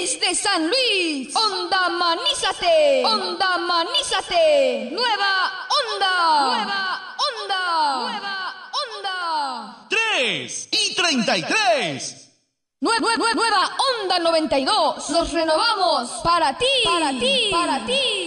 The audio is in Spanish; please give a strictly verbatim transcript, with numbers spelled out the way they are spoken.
Desde San Luis, Onda Manízate, Onda Manízate, Nueva Onda, Nueva Onda, Nueva Onda. Tres y treinta y tres. Nue- nue- nue- nueva Onda noventa y dos. Nos renovamos para ti, para ti, para ti.